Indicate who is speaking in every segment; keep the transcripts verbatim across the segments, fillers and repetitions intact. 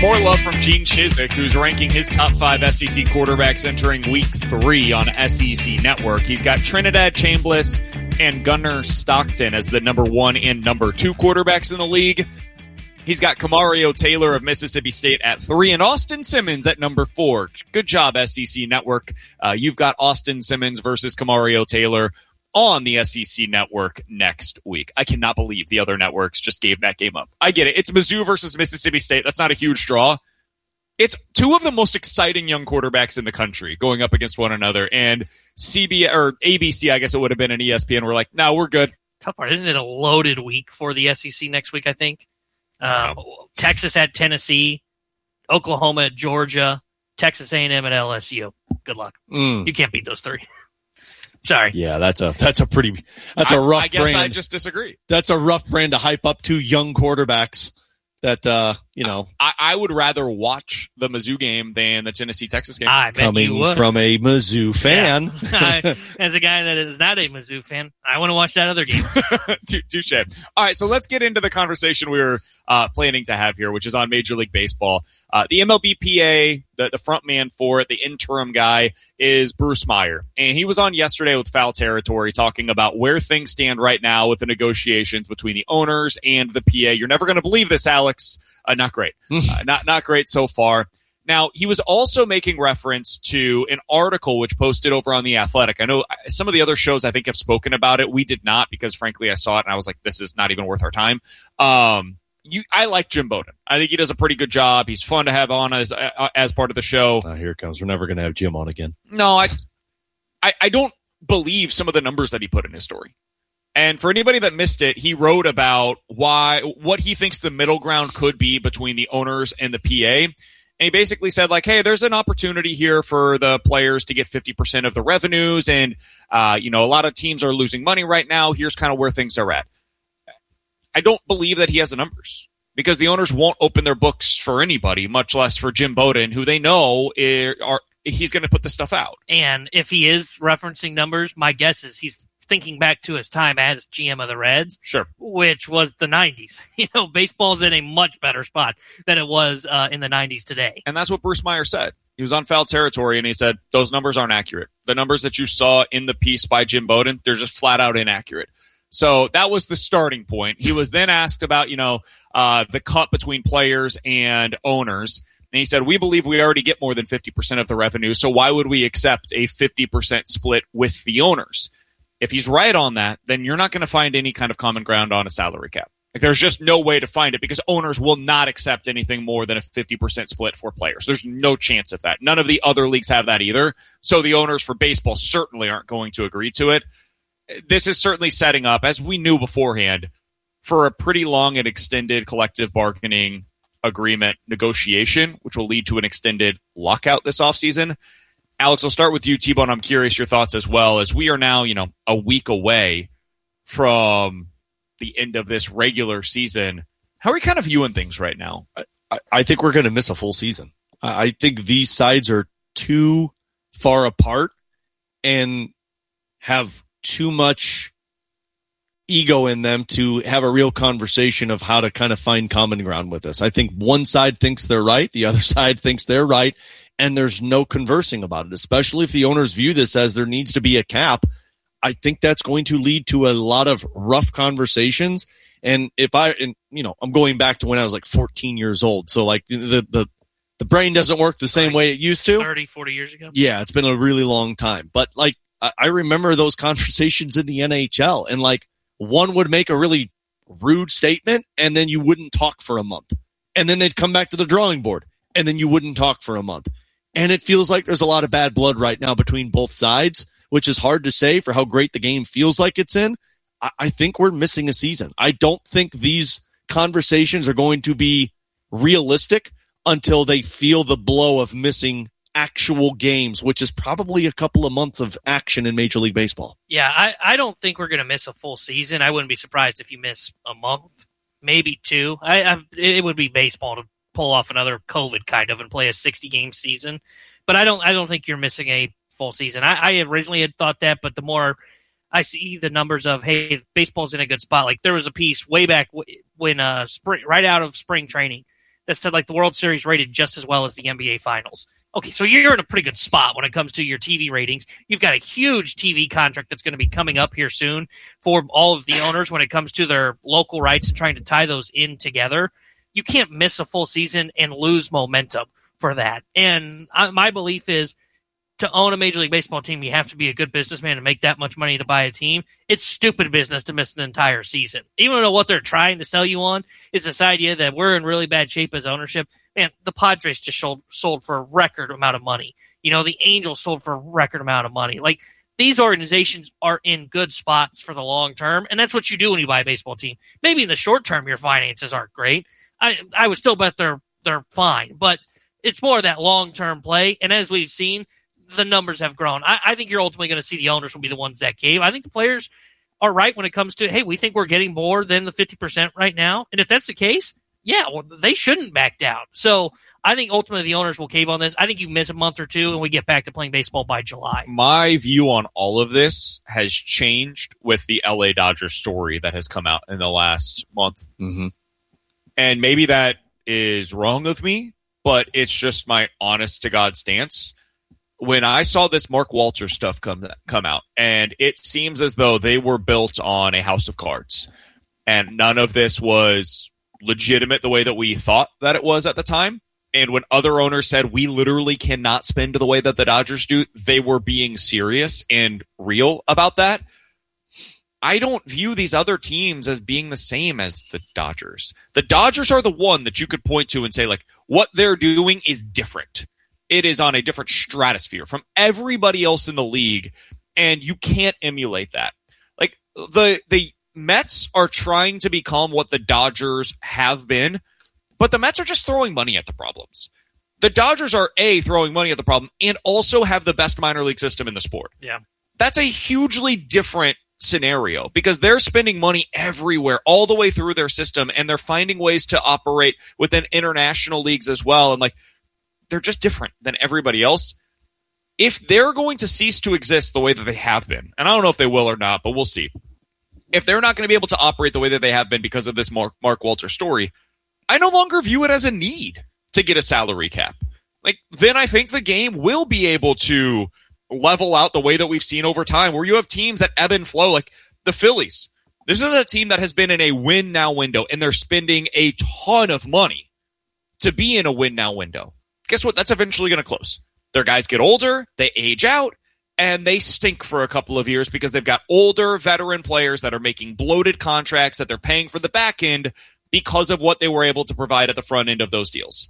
Speaker 1: more love from Gene Chizik, who's ranking his top five S E C quarterbacks entering week three on S E C Network. He's got Trinidad Chambliss and Gunnar Stockton as the number one and number two quarterbacks in the league. He's got Kamario Taylor of Mississippi State at three and Austin Simmons at number four. Good job, S E C Network. Uh, you've got Austin Simmons versus Kamario Taylor on the S E C Network next week. I cannot believe the other networks just gave that game up. I get it. It's Mizzou versus Mississippi State. That's not a huge draw. It's two of the most exciting young quarterbacks in the country going up against one another. And C B or A B C, I guess it would have been an E S P N. We're like, no, we're good.
Speaker 2: Tough part, isn't it? A loaded week for the S E C next week, I think. Uh, Texas at Tennessee, Oklahoma at Georgia, Texas A and M at L S U. Good luck.
Speaker 3: Mm.
Speaker 2: You can't beat those three. Sorry.
Speaker 3: Yeah, that's a that's a pretty that's a rough
Speaker 1: I, I guess
Speaker 3: brand.
Speaker 1: I just disagree.
Speaker 3: That's a rough brand to hype up two young quarterbacks that uh, you know.
Speaker 1: I, I would rather watch the Mizzou game than the Tennessee Texas game.
Speaker 2: I bet
Speaker 3: coming
Speaker 2: you would.
Speaker 3: from a Mizzou fan.
Speaker 2: Yeah. As a guy that is not a Mizzou fan, I want to watch that other game.
Speaker 1: Touche. All right, so let's get into the conversation we were uh, planning to have here, which is on Major League Baseball. Uh, the M L B P A, the, the front man for it, the interim guy, is Bruce Meyer. And he was on yesterday with Foul Territory talking about where things stand right now with the negotiations between the owners and the P A. You're never going to believe this, Alex. Uh, not great. uh, not, not great so far. Now, he was also making reference to an article which posted over on The Athletic. I know some of the other shows I think have spoken about it. We did not because, frankly, I saw it and I was like, this is not even worth our time. Um, you, I like Jim Bowden. I think he does a pretty good job. He's fun to have on as uh, as part of the show.
Speaker 3: Oh, here it comes. We're never going to have Jim on again.
Speaker 1: No, I, I, I don't believe some of the numbers that he put in his story. And for anybody that missed it, he wrote about why what he thinks the middle ground could be between the owners and the P A. And he basically said, like, hey, there's an opportunity here for the players to get fifty percent of the revenues. And, uh, you know, a lot of teams are losing money right now. Here's kind of where things are at. I don't believe that he has the numbers because the owners won't open their books for anybody, much less for Jim Bowden, who they know are, are he's going to put this stuff out.
Speaker 2: And if he is referencing numbers, my guess is he's thinking back to his time as G M of the Reds,
Speaker 1: sure,
Speaker 2: which was the nineties. You know, baseball's in a much better spot than it was uh, in the nineties today.
Speaker 1: And that's what Bruce Meyer said. He was on Foul Territory, and he said, those numbers aren't accurate. The numbers that you saw in the piece by Jim Bowden, they're just flat out inaccurate. So that was the starting point. He was then asked about, you know, uh, the cut between players and owners. And he said, we believe we already get more than fifty percent of the revenue, so why would we accept a fifty percent split with the owners? If he's right on that, then you're not going to find any kind of common ground on a salary cap. Like, there's just no way to find it because owners will not accept anything more than a fifty percent split for players. There's no chance of that. None of the other leagues have that either. So the owners for baseball certainly aren't going to agree to it. This is certainly setting up, as we knew beforehand, for a pretty long and extended collective bargaining agreement negotiation, which will lead to an extended lockout this offseason. Alex, I'll start with you, T-Bone. I'm curious your thoughts as well, as we are now, you know, a week away from the end of this regular season. How are you kind of viewing things right now?
Speaker 3: I, I think we're going to miss a full season. I think these sides are too far apart and have too much ego in them to have a real conversation of how to kind of find common ground with this. I think one side thinks they're right, the other side thinks they're right, and there's no conversing about it, especially if the owners view this as there needs to be a cap. I think that's going to lead to a lot of rough conversations. And if I, and, you know, I'm going back to when I was like fourteen years old. So like the, the, the brain doesn't work the same way it used to.
Speaker 2: thirty, forty years ago.
Speaker 3: Yeah. It's been a really long time, but like, I remember those conversations in the N H L, and like one would make a really rude statement and then you wouldn't talk for a month, and then they'd come back to the drawing board and then you wouldn't talk for a month. And it feels like there's a lot of bad blood right now between both sides, which is hard to say for how great the game feels like it's in. I, I think we're missing a season. I don't think these conversations are going to be realistic until they feel the blow of missing actual games, which is probably a couple of months of action in Major League Baseball.
Speaker 2: Yeah, I, I don't think we're going to miss a full season. I wouldn't be surprised if you miss a month, maybe two. I, I it would be baseball to pull off another COVID kind of and play a sixty game season, but I don't I don't think you're missing a full season. I, I originally had thought that, but the more I see the numbers of, hey, baseball's in a good spot. Like there was a piece way back when uh spring, right out of spring training, that said like the World Series rated just as well as the N B A Finals. Okay, so you're in a pretty good spot when it comes to your T V ratings. You've got a huge T V contract that's going to be coming up here soon for all of the owners when it comes to their local rights and trying to tie those in together. You can't miss a full season and lose momentum for that. And I, my belief is to own a Major League Baseball team, you have to be a good businessman and make that much money to buy a team. It's stupid business to miss an entire season. Even though what they're trying to sell you on is this idea that we're in really bad shape as ownership. Man, the Padres just sold, sold for a record amount of money. You know, the Angels sold for a record amount of money. Like, these organizations are in good spots for the long term, and that's what you do when you buy a baseball team. Maybe in the short term, your finances aren't great. I I would still bet they're they're fine, but it's more that long term play. And as we've seen, the numbers have grown. I, I think you're ultimately going to see the owners will be the ones that cave. I think the players are right when it comes to, hey, we think we're getting more than the fifty percent right now, and if that's the case, yeah, well, they shouldn't back down. So I think ultimately the owners will cave on this. I think you miss a month or two and we get back to playing baseball by July.
Speaker 1: My view on all of this has changed with the L A Dodgers story that has come out in the last month.
Speaker 3: Mm-hmm.
Speaker 1: And maybe that is wrong of me, but it's just my honest to God stance. When I saw this Mark Walter stuff come come out, and it seems as though they were built on a house of cards, and none of this was legitimate the way that we thought that it was at the time. And when other owners said we literally cannot spend the way that the Dodgers do, they were being serious and real about that. I don't view these other teams as being the same as the Dodgers. The Dodgers are the one that you could point to and say, like, what they're doing is different. It is on a different stratosphere from everybody else in the league, and you can't emulate that. Like, the the Mets are trying to become what the Dodgers have been, but the Mets are just throwing money at the problems. The Dodgers are, A, throwing money at the problem, and also have the best minor league system in the sport.
Speaker 2: Yeah.
Speaker 1: That's a hugely different scenario because they're spending money everywhere, all the way through their system, and they're finding ways to operate within international leagues as well. And, like, they're just different than everybody else. If they're going to cease to exist the way that they have been, and I don't know if they will or not, but we'll see. If they're not going to be able to operate the way that they have been because of this Mark, Mark Walter story, I no longer view it as a need to get a salary cap. Like, then I think the game will be able to level out the way that we've seen over time, where you have teams that ebb and flow, like the Phillies. This is a team that has been in a win-now window, and they're spending a ton of money to be in a win-now window. Guess what? That's eventually going to close. Their guys get older, they age out, and they stink for a couple of years because they've got older veteran players that are making bloated contracts that they're paying for the back end because of what they were able to provide at the front end of those deals.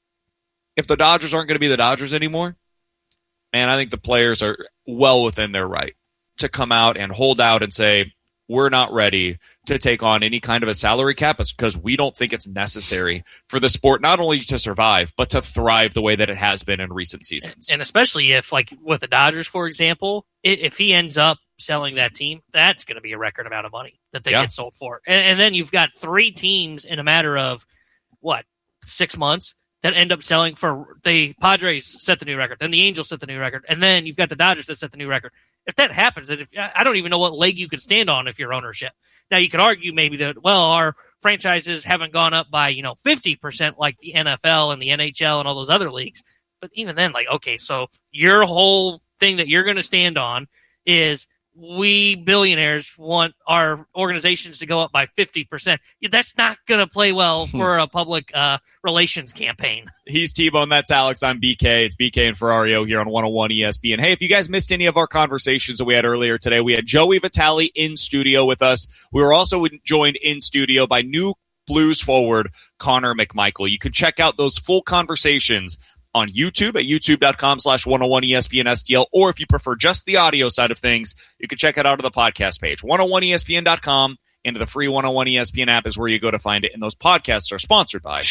Speaker 1: If the Dodgers aren't going to be the Dodgers anymore, man, I think the players are well within their right to come out and hold out and say, we're not ready to take on any kind of a salary cap because we don't think it's necessary for the sport not only to survive, but to thrive the way that it has been in recent seasons.
Speaker 2: And especially if, like with the Dodgers, for example, if he ends up selling that team, that's going to be a record amount of money that they yeah. get sold for. And, and then you've got three teams in a matter of, what, six months that end up selling for – the Padres set the new record, then the Angels set the new record, and then you've got the Dodgers that set the new record. If that happens, if, I don't even know what leg you could stand on if you're ownership. Now, you could argue maybe that, well, our franchises haven't gone up by, you know, fifty percent like the N F L and the N H L and all those other leagues. But even then, like, okay, so your whole thing that you're going to stand on is we billionaires want our organizations to go up by fifty percent. That's not going to play well for a public uh, relations campaign.
Speaker 1: He's T-Bone. That's Alex. I'm B K. It's B K and Ferrario here on one oh one E S P N. Hey, if you guys missed any of our conversations that we had earlier today, we had Joey Vitale in studio with us. We were also joined in studio by new Blues forward Connor McMichael. You can check out those full conversations on YouTube at youtube.com slash 101 ESPN STL, or if you prefer just the audio side of things, you can check it out on the podcast page. one oh one E S P N dot com into the free one oh one E S P N app is where you go to find it, and those podcasts are sponsored by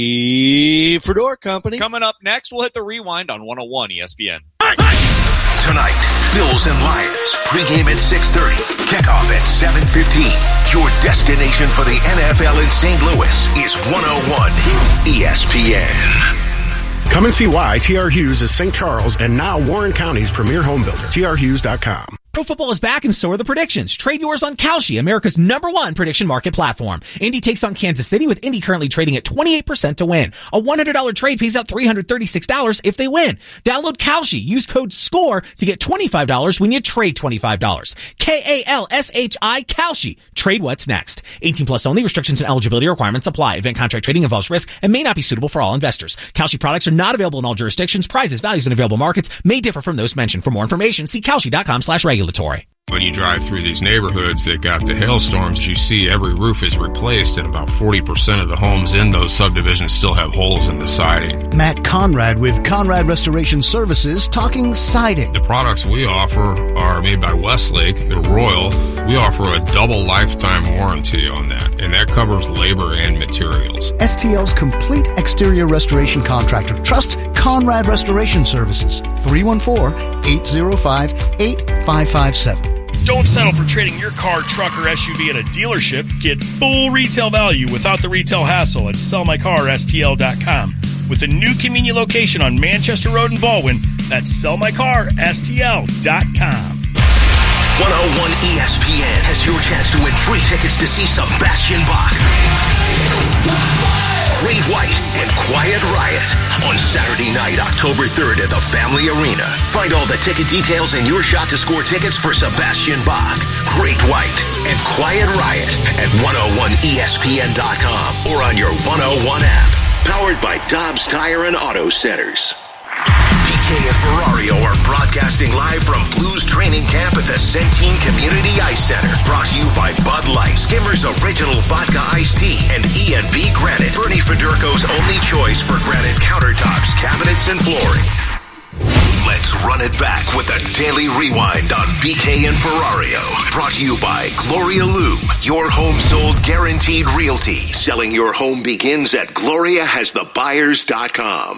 Speaker 3: Shea Fedor Company.
Speaker 1: Coming up next, we'll hit the rewind on one oh one E S P N.
Speaker 4: Tonight, Bills and Lions, pregame at six thirty, kickoff at seven fifteen. Your destination for the N F L in Saint Louis is one oh one E S P N.
Speaker 5: Come and see why T R Hughes is Saint Charles and now Warren County's premier home builder. T R Hughes dot com. Pro football is back and so are the predictions. Trade yours on Kalshi, America's number one prediction market platform. Indy takes on Kansas City with Indy currently trading at twenty-eight percent to win. A one hundred dollars trade pays out three hundred thirty-six dollars if they win. Download Kalshi. Use code SCORE to get twenty-five dollars when you trade twenty-five dollars. K A L S H I Kalshi. Trade what's next. eighteen plus only. Restrictions and eligibility requirements apply. Event contract trading involves risk and may not be suitable for all investors. Kalshi products are not available in all jurisdictions. Prices, values, and available markets may differ from those mentioned. For more information, see kalshi.com slash regulatory.
Speaker 6: When you drive through these neighborhoods that got the hailstorms, you see every roof is replaced, and about forty percent of the homes in those subdivisions still have holes in the siding.
Speaker 7: Matt Conrad with Conrad Restoration Services talking siding.
Speaker 6: The products we offer are made by Westlake. They're Royal. We offer a double lifetime warranty on that, and that covers labor and materials.
Speaker 7: S T L's complete exterior restoration contractor. Trust Conrad Restoration Services. three one four, eight zero five, eight five five seven.
Speaker 8: Don't settle for trading your car, truck, or S U V at a dealership. Get full retail value without the retail hassle at sell my car S T L dot com. With a new convenient location on Manchester Road in Baldwin, that's sell my car S T L dot com.
Speaker 4: one oh one E S P N has your chance to win free tickets to see Sebastian Bach, Great White, and Quiet Riot on Saturday night, October third at the Family Arena. Find all the ticket details and your shot to score tickets for Sebastian Bach, Great White, and Quiet Riot at one oh one E S P N dot com or on your one oh one app. Powered by Dobbs Tire and Auto Centers. B K and Ferrario are broadcasting live from Blues Training Camp at the Centene Community Ice Center. Brought to you by Bud Light, Skimmers Original Vodka Iced Tea, and E and B Granite. Bernie Federko's only choice for granite countertops, cabinets, and flooring. Let's run it back with a daily rewind on B K and Ferrario. Brought to you by Gloria Lou, your home sold guaranteed realty. Selling your home begins at gloria has the buyers dot com.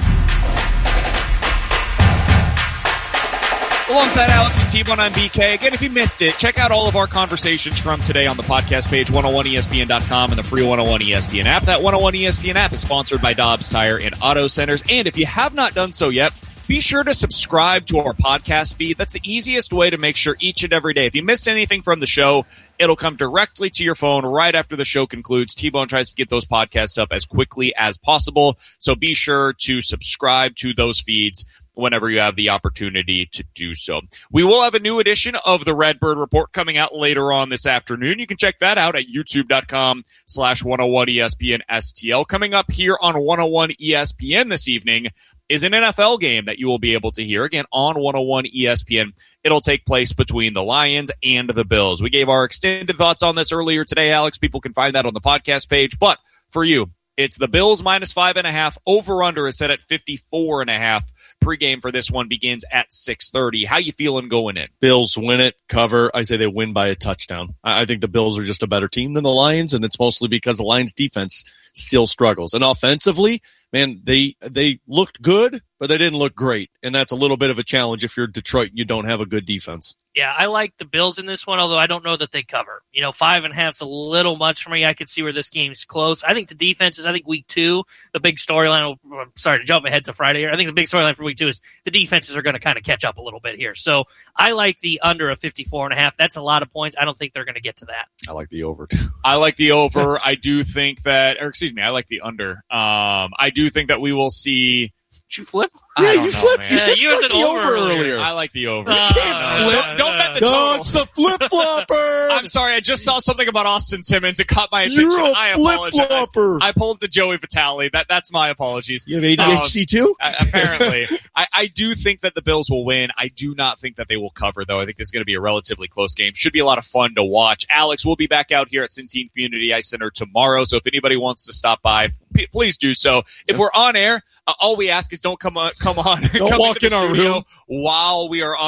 Speaker 1: Alongside Alex and T-Bone on B K. Again, if you missed it, check out all of our conversations from today on the podcast page, one oh one E S P N dot com and the free one oh one E S P N app. That one oh one E S P N app is sponsored by Dobbs Tire and Auto Centers. And if you have not done so yet, be sure to subscribe to our podcast feed. That's the easiest way to make sure each and every day, if you missed anything from the show, it'll come directly to your phone right after the show concludes. T-Bone tries to get those podcasts up as quickly as possible. So be sure to subscribe to those feeds whenever you have the opportunity to do so. We will have a new edition of the Redbird Report coming out later on this afternoon. You can check that out at youtube.com slash 101 ESPN STL. Coming up here on one oh one E S P N this evening is an N F L game that you will be able to hear again on one oh one E S P N. It'll take place between the Lions and the Bills. We gave our extended thoughts on this earlier today, Alex. People can find that on the podcast page. But for you, it's the Bills minus five and a half. Over-under is set at fifty-four and a half. Pregame for this one begins at six thirty. How you feeling going in?
Speaker 3: Bills win it, cover. I say they win by a touchdown. I think the Bills are just a better team than the Lions, and it's mostly because the Lions defense still struggles. And offensively, man, they they looked good, but they didn't look great. And that's a little bit of a challenge if you're Detroit and you don't have a good defense.
Speaker 2: Yeah, I like the Bills in this one, although I don't know that they cover. You know, five and a half's a little much for me. I could see where this game's close. I think the defense is, I think week two, the big storyline, I'm sorry to jump ahead to Friday here. I think the big storyline for week two is the defenses are going to kind of catch up a little bit here. So I like the under of fifty-four and a half. That's a lot of points. I don't think they're going to get to that.
Speaker 3: I like the over too.
Speaker 1: I like the over. I do think that, or excuse me, I like the under. Um, I do think that we will see.
Speaker 2: Did you flip?
Speaker 3: Yeah, you
Speaker 1: know,
Speaker 3: flipped.
Speaker 1: man.
Speaker 3: You said
Speaker 2: Uh, you
Speaker 3: you
Speaker 2: said
Speaker 3: liked the
Speaker 2: over
Speaker 3: over
Speaker 2: earlier.
Speaker 3: earlier.
Speaker 1: I like the over.
Speaker 2: Uh,
Speaker 3: You can't
Speaker 2: no,
Speaker 3: flip.
Speaker 2: no,
Speaker 1: Don't bet the
Speaker 3: No,
Speaker 1: total.
Speaker 3: it's the flip-flopper.
Speaker 1: I'm sorry, I just saw something about Austin Simmons. It caught my attention.
Speaker 3: You're a
Speaker 1: I apologize.
Speaker 3: flip-flopper.
Speaker 1: I pulled to Joey Vitale. That that's my apologies.
Speaker 3: You have A D H D too?
Speaker 1: Uh, apparently. I, I do think that the Bills will win. I do not think that they will cover, though. I think this is going to be a relatively close game. Should be a lot of fun to watch. Alex, we'll be back out here at Centene Community Ice Center tomorrow, so if anybody wants to stop by, p- please do so. If we're on air, uh, all we ask is don't come on, come on.
Speaker 3: Don't
Speaker 1: come
Speaker 3: walk
Speaker 1: into the
Speaker 3: in our
Speaker 1: studio
Speaker 3: room
Speaker 1: while we are on